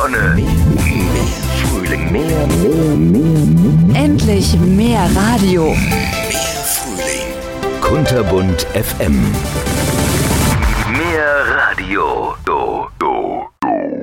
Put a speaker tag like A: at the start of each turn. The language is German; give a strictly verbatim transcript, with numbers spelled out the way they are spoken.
A: Sonne, mehr Frühling, mehr, mehr, mehr.
B: Endlich mehr Radio.
A: Mehr Frühling. Kunterbunt F M.